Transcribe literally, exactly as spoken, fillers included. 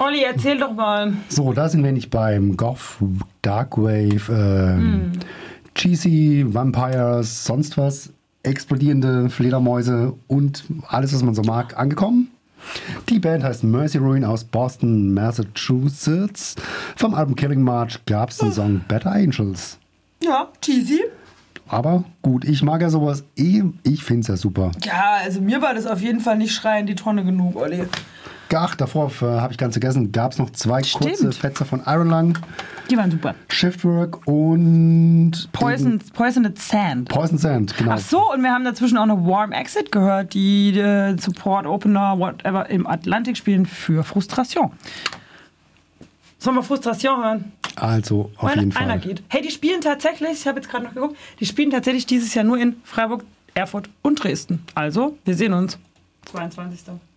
Olli, erzähl doch mal. So, da sind wir nicht beim Goth, Darkwave, äh, mm. Cheesy, Vampires, sonst was, explodierende Fledermäuse und alles, was man so mag, angekommen. Die Band heißt Mercy Ruin aus Boston, Massachusetts. Vom Album Killing March gab es den Song Better Angels. Ja, cheesy. Aber gut, ich mag ja sowas eh. Ich finde es ja super. Ja, also mir war das auf jeden Fall nicht schreien die Tonne genug, Olli. Ach, davor äh, habe ich ganz vergessen, gab es noch zwei Stimmt. kurze Fetzer von Iron Lung. Die waren super. Shiftwork und... Poison, Poisoned Sand. Poison Sand, genau. Ach so, und wir haben dazwischen auch noch Warm Exit gehört, die äh, Support Opener, whatever, im Atlantik spielen für Frustration. Sollen wir Frustration hören? Also, auf Meine, jeden Fall. Einer geht. Hey, die spielen tatsächlich, ich habe jetzt gerade noch geguckt, die spielen tatsächlich dieses Jahr nur in Freiburg, Erfurt und Dresden. Also, wir sehen uns. zweiundzwanzigsten